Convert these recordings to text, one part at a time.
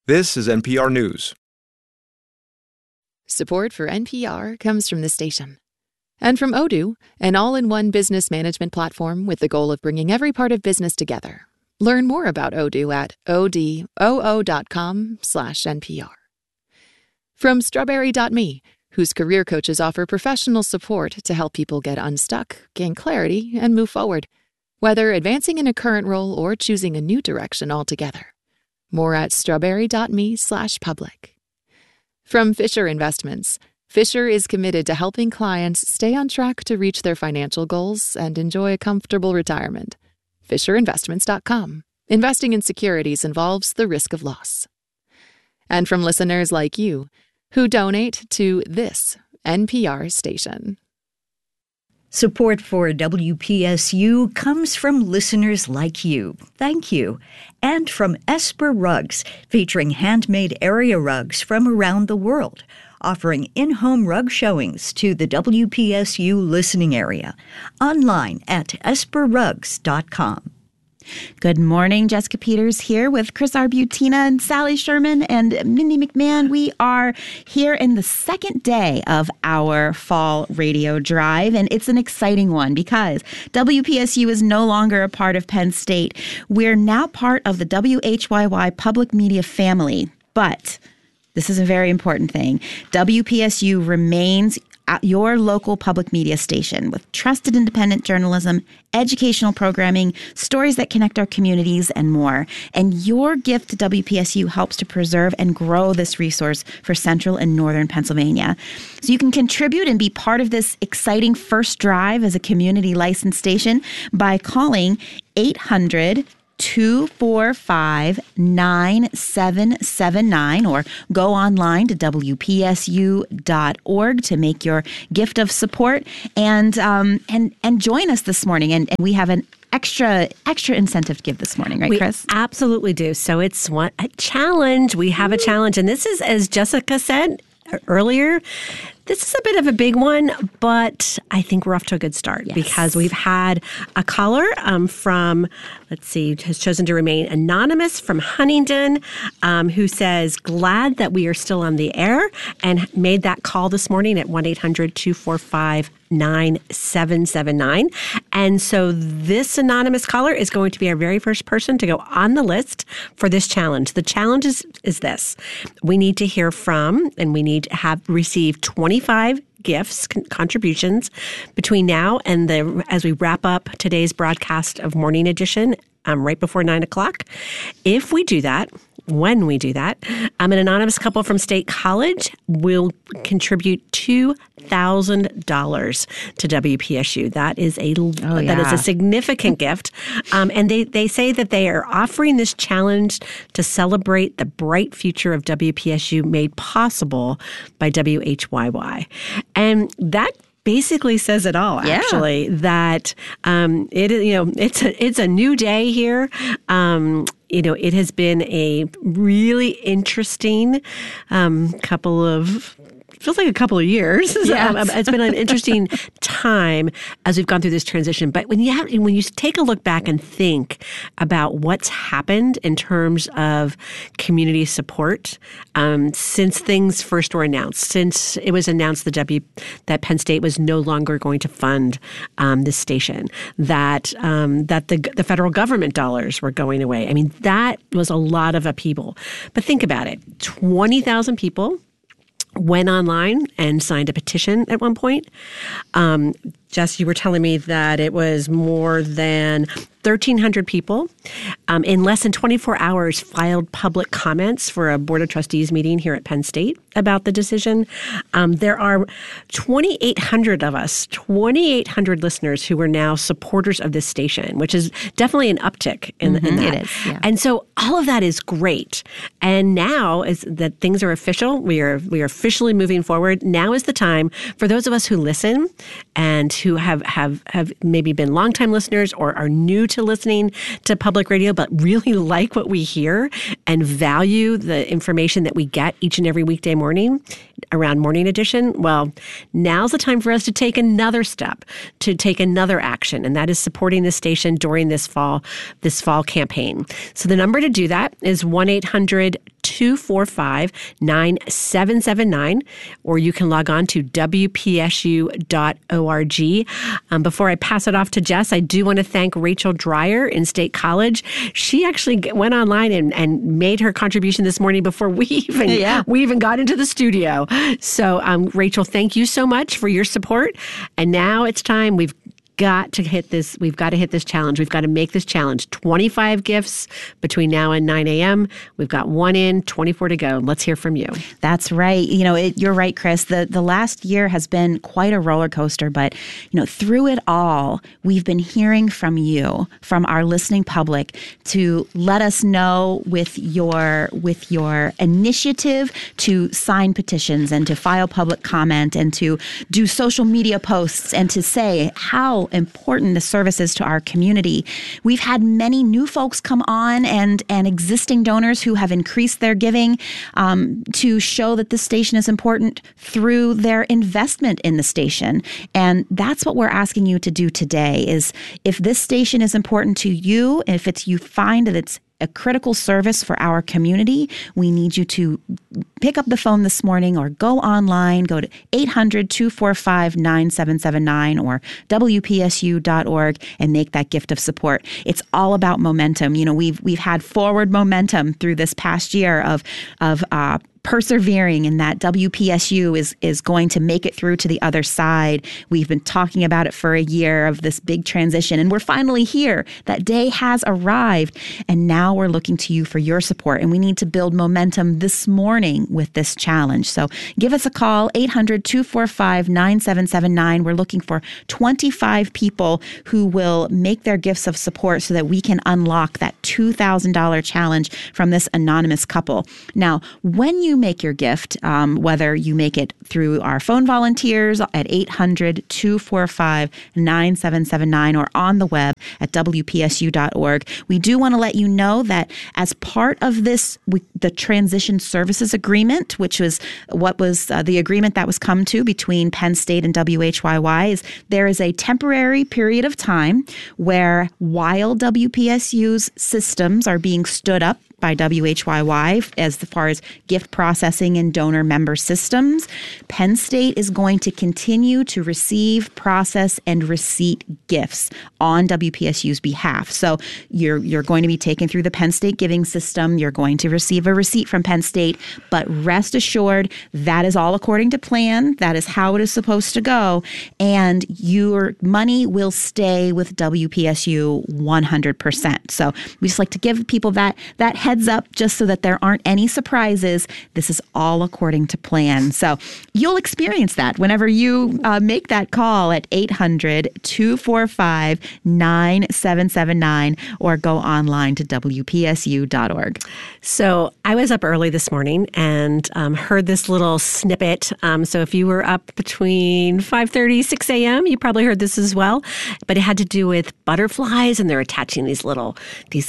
This is NPR News. Support for NPR comes from the station. And from Odoo, an all-in-one business management platform with the goal of bringing every part of business together. Learn more about Odoo at odoo.com/NPR. From Strawberry.me, whose career coaches offer professional support to help people get unstuck, gain clarity, and move forward, whether advancing in a current role or choosing a new direction altogether. More at strawberry.me/public. From Fisher Investments, Fisher is committed to helping clients stay on track to reach their financial goals and enjoy a comfortable retirement. FisherInvestments.com. Investing in securities involves the risk of loss. And from listeners like you, who donate to this NPR station. Support for WPSU comes from listeners like you. Thank you. And from Esper Rugs, featuring handmade area rugs from around the world, offering in-home rug showings to the WPSU listening area. Online at esperrugs.com. Good morning, Jessica Peters here with Chris Arbutina and Sally Sherman and Mindy McMahon. We are here in the second day of our fall radio drive, and it's an exciting one because WPSU is no longer a part of Penn State. We're now part of the WHYY public media family, but this is a very important thing. WPSU remains at your local public media station with trusted independent journalism, educational programming, stories that connect our communities, and more. And your gift to WPSU helps to preserve and grow this resource for central and northern Pennsylvania. So you can contribute and be part of this exciting first drive as a community licensed station by calling 800-245-9779 or go online to WPSU.org to make your gift of support and join us this morning. And we have an extra incentive to give this morning, right, Chris? We absolutely do. So it's a challenge. We have a challenge. And this is, as Jessica said earlier, this is a bit of a big one, but I think we're off to a good start because we've had a caller from, has chosen to remain anonymous, from Huntingdon, who says, glad that we are still on the air, and made that call this morning at 1-800-245-9779. And so this anonymous caller is going to be our very first person to go on the list for this challenge. The challenge is this. We need to hear from, and we need to receive 25 gifts, contributions between now and as we wrap up today's broadcast of Morning Edition, right before 9 o'clock. If we do that, when we do that, an anonymous couple from State College will contribute $2,000 to WPSU. That is a significant gift. And they say that they are offering this challenge to celebrate the bright future of WPSU made possible by WHYY. And that basically says it all, actually, that it's a new day here. It has been a really interesting feels like a couple of years. Yes. It's been an interesting time as we've gone through this transition. But when you take a look back and think about what's happened in terms of community support since things first were announced, since it was announced that Penn State was no longer going to fund this station, that the federal government dollars were going away. I mean, that was a lot of upheaval. But think about it: 20,000 people went online and signed a petition at one point. Jess, you were telling me that it was more than 1,300 people in less than 24 hours filed public comments for a Board of Trustees meeting here at Penn State about the decision. There are 2,800 of us, 2,800 listeners who are now supporters of this station, which is definitely an uptick in that. It is, yeah. And so all of that is great. And now is that things are official. We are officially moving forward. Now is the time for those of us who listen and who have maybe been longtime listeners or are new to listening to public radio, but really like what we hear and value the information that we get each and every weekday morning around Morning Edition. Well, now's the time for us to take another step, to take another action, and that is supporting the station during this fall campaign. So the number to do that is 1-800 800-245-9779, or you can log on to WPSU.org. Before I pass it off to Jess, I do want to thank Rachel Dreyer in State College. She actually went online and made her contribution this morning before we even got into the studio. So, Rachel, thank you so much for your support. And now it's time. We've got to hit this challenge. We've got to make this challenge. 25 gifts between now and 9 a.m. We've got 1 in, 24 to go. Let's hear from you. That's right. You're right, Chris. The last year has been quite a roller coaster, but through it all, we've been hearing from you, from our listening public, to let us know with your initiative to sign petitions and to file public comment and to do social media posts and to say how important the service is to our community. We've had many new folks come on and existing donors who have increased their giving to show that this station is important through their investment in the station. And that's what we're asking you to do today is, if this station is important to you, if you find that it's a critical service for our community, we need you to pick up the phone this morning or go online, go to 800-245-9779 or WPSU.org and make that gift of support. It's all about momentum. We've had forward momentum through this past year of persevering, in that WPSU is going to make it through to the other side. We've been talking about it for a year of this big transition, and we're finally here. That day has arrived, and now we're looking to you for your support, and we need to build momentum this morning with this challenge. So give us a call, 800-245-9779. We're looking for 25 people who will make their gifts of support so that we can unlock that $2,000 challenge from this anonymous couple. Now, when you make your gift, whether you make it through our phone volunteers at 800-245-9779 or on the web at WPSU.org, we do want to let you know that as part of this, the Transition Services Agreement, which was the agreement that was come to between Penn State and WHYY, there is a temporary period of time where, while WPSU's systems are being stood up by WHYY as far as gift processing and donor member systems, Penn State is going to continue to receive, process, and receipt gifts on WPSU's behalf. So you're going to be taken through the Penn State giving system. You're going to receive a receipt from Penn State, but rest assured that is all according to plan. That is how it is supposed to go. And your money will stay with WPSU 100%. So we just like to give people that heads up, just so that there aren't any surprises. This is all according to plan. So you'll experience that whenever you make that call at 800-245-9779 or go online to WPSU.org. So I was up early this morning and heard this little snippet. So if you were up between 5:30, 6 a.m., you probably heard this as well. But it had to do with butterflies, and they're attaching these little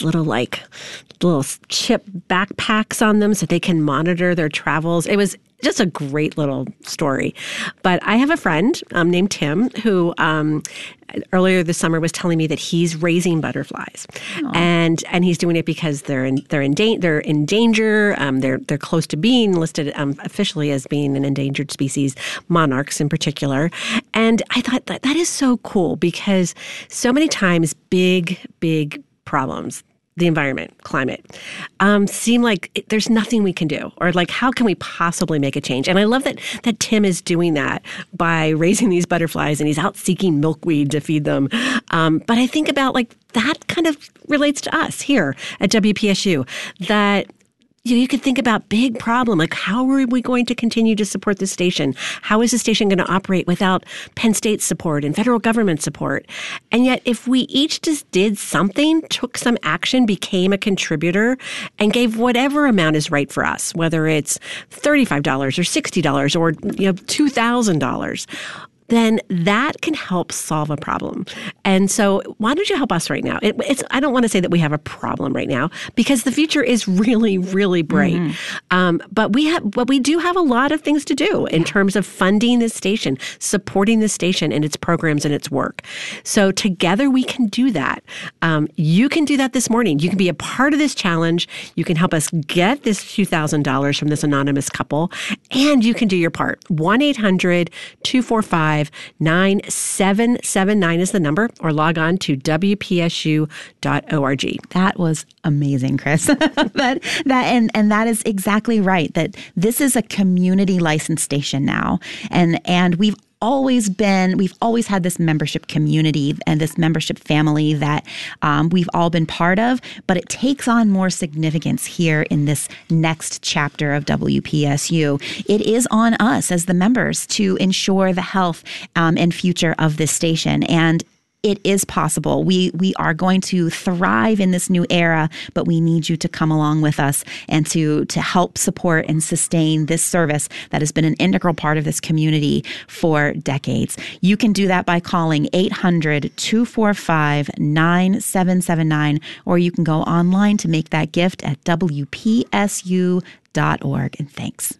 chip backpacks on them so they can monitor their travels. It was just a great little story. But I have a friend named Tim who earlier this summer was telling me that he's raising butterflies. And he's doing it because they're in danger. They're close to being listed officially as being an endangered species, monarchs in particular. And I thought that is so cool, because so many times big problems, the environment, climate, seem like there's nothing we can do, or like, how can we possibly make a change? And I love that Tim is doing that by raising these butterflies, and he's out seeking milkweed to feed them. But I think about, like, that kind of relates to us here at WPSU, that you could think about big problem, like, how are we going to continue to support this station? How is the station going to operate without Penn State support and federal government support? And yet, if we each just did something, took some action, became a contributor, and gave whatever amount is right for us, whether it's $35 or $60 or $2,000, then that can help solve a problem. And so why don't you help us right now? I don't want to say that we have a problem right now because the future is really, really bright. But we do have a lot of things to do in terms of funding this station, supporting the station and its programs and its work. So together we can do that. You can do that this morning. You can be a part of this challenge. You can help us get this $2,000 from this anonymous couple, and you can do your part. 1-800-245-9779 is the number, or log on to WPSU.org. That was amazing, Chris. that is exactly right. That this is a community licensed station now, and we've always had this membership community and this membership family that we've all been part of, but it takes on more significance here in this next chapter of WPSU. It is on us as the members to ensure the health and future of this station. And it is possible. We are going to thrive in this new era, but we need you to come along with us and to help support and sustain this service that has been an integral part of this community for decades. You can do that by calling 800-245-9779, or you can go online to make that gift at WPSU.org. And thanks.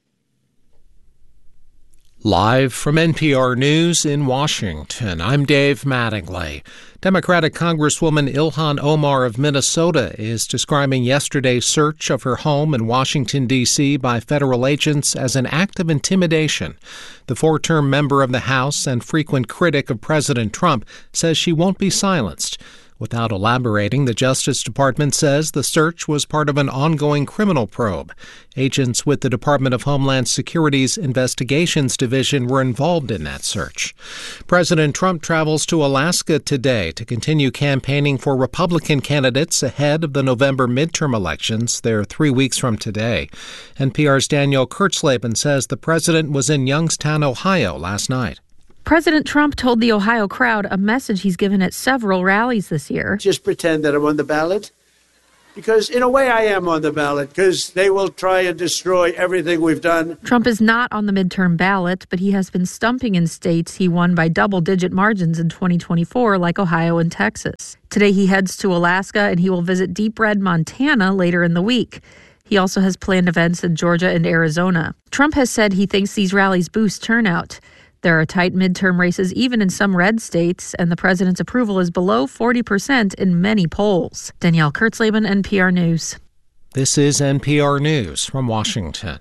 Live from NPR News in Washington, I'm Dave Mattingly. Democratic Congresswoman Ilhan Omar of Minnesota is describing yesterday's search of her home in Washington, D.C. by federal agents as an act of intimidation. The four-term member of the House and frequent critic of President Trump says she won't be silenced. Without elaborating, the Justice Department says the search was part of an ongoing criminal probe. Agents with the Department of Homeland Security's Investigations Division were involved in that search. President Trump travels to Alaska today to continue campaigning for Republican candidates ahead of the November midterm elections. They're 3 weeks from today. NPR's Danielle Kurtzleben says the president was in Youngstown, Ohio last night. President Trump told the Ohio crowd a message he's given at several rallies this year. Just pretend that I'm on the ballot, because in a way I am on the ballot, because they will try and destroy everything we've done. Trump is not on the midterm ballot, but he has been stumping in states he won by double-digit margins in 2024, like Ohio and Texas. Today he heads to Alaska, and he will visit Deep Red, Montana later in the week. He also has planned events in Georgia and Arizona. Trump has said he thinks these rallies boost turnout. There are tight midterm races even in some red states, and the president's approval is below 40% in many polls. Danielle Kurtzleben, NPR News. This is NPR News from Washington.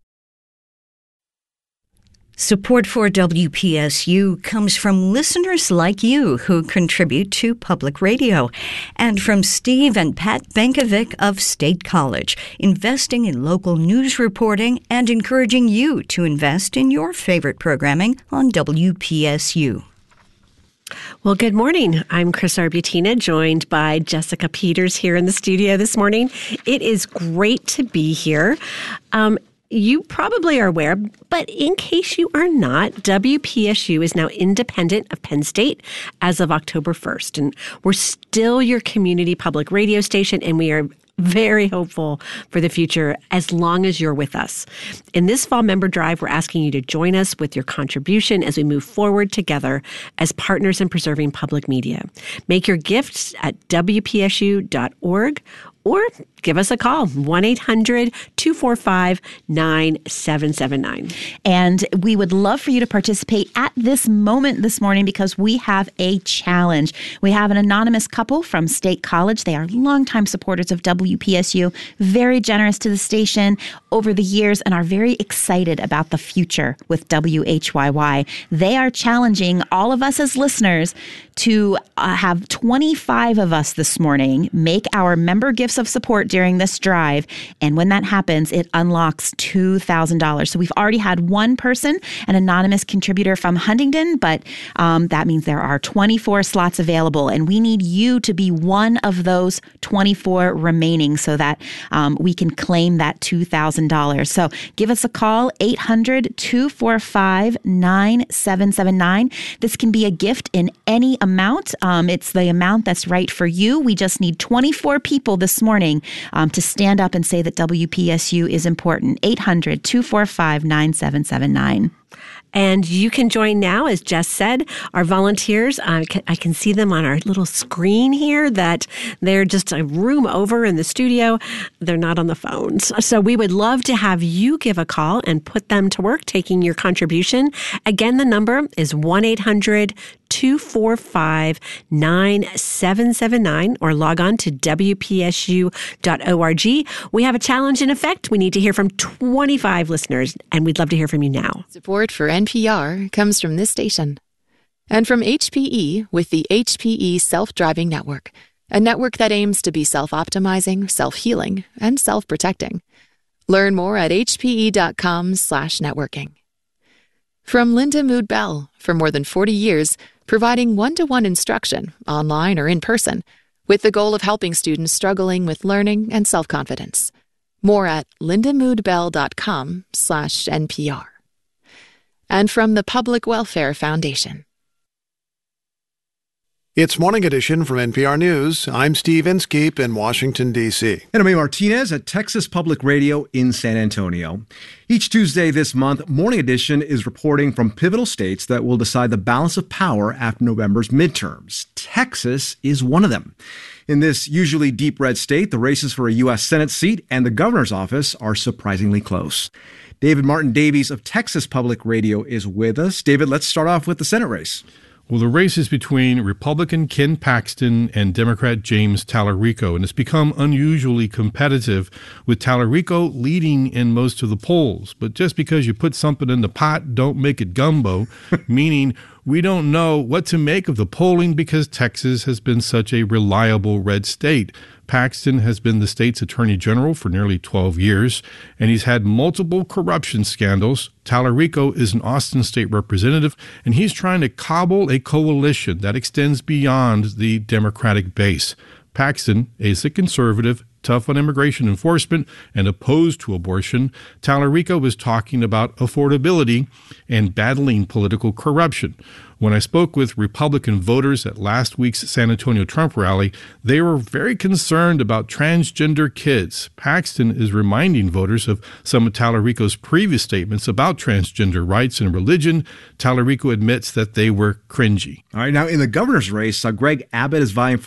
Support for WPSU comes from listeners like you who contribute to public radio, and from Steve and Pat Benkovic of State College, investing in local news reporting and encouraging you to invest in your favorite programming on WPSU. Well, good morning. I'm Chris Arbutina, joined by Jessica Peters here in the studio this morning. It is great to be here. You probably are aware, but in case you are not, WPSU is now independent of Penn State as of October 1st. And we're still your community public radio station, and we are very hopeful for the future as long as you're with us. In this fall member drive, we're asking you to join us with your contribution as we move forward together as partners in preserving public media. Make your gifts at WPSU.org or give us a call, 1-800-245-9779. And we would love for you to participate at this moment this morning because we have a challenge. We have an anonymous couple from State College. They are longtime supporters of WPSU, very generous to the station over the years, and are very excited about the future with WHYY. They are challenging all of us as listeners to have 25 of us this morning make our member gifts of support during this drive. And when that happens, it unlocks $2,000. So we've already had one person, an anonymous contributor from Huntington, but that means there are 24 slots available. And we need you to be one of those 24 remaining so that we can claim that $2,000. So give us a call, 800-245-9779. This can be a gift in any amount. It's the amount that's right for you. We just need 24 people this morning to stand up and say that WPSU is important. 800-245-9779. And you can join now, as Jess said. Our volunteers, I can see them on our little screen here, that they're just a room over in the studio. They're not on the phones. So we would love to have you give a call and put them to work, taking your contribution. Again, the number is 1-800-245-9779, or log on to WPSU.org. We have a challenge in effect. We need to hear from 25 listeners, and we'd love to hear from you now. Support for NPR comes from this station and from HPE with the HPE Self-Driving Network, a network that aims to be self-optimizing, self-healing, and self-protecting. Learn more at hpe.com/networking. From Linda Mood Bell, for more than 40 years, providing one-to-one instruction, online or in person, with the goal of helping students struggling with learning and self-confidence. More at lindamoodbell.com/NPR. And from the Public Welfare Foundation. It's Morning Edition from NPR News. I'm Steve Inskeep in Washington, D.C. And I'm Martinez at Texas Public Radio in San Antonio. Each Tuesday this month, Morning Edition is reporting from pivotal states that will decide the balance of power after November's midterms. Texas is one of them. In this usually deep red state, the races for a U.S. Senate seat and the governor's office are surprisingly close. David Martin Davies of Texas Public Radio is with us. David, let's start off with the Senate race. Well, the race is between Republican Ken Paxton and Democrat James Talarico, and it's become unusually competitive, with Talarico leading in most of the polls. But just because you put something in the pot, don't make it gumbo, meaning we don't know what to make of the polling because Texas has been such a reliable red state. Paxton has been the state's attorney general for nearly 12 years, and he's had multiple corruption scandals. Talarico is an Austin state representative, and he's trying to cobble a coalition that extends beyond the Democratic base. Paxton is a conservative, tough on immigration enforcement, and opposed to abortion. Talarico was talking about affordability and battling political corruption. When I spoke with Republican voters at last week's San Antonio Trump rally, they were very concerned about transgender kids. Paxton is reminding voters of some of Talarico's previous statements about transgender rights and religion. Talarico admits that they were cringy. All right, now in the governor's race, Greg Abbott is vying for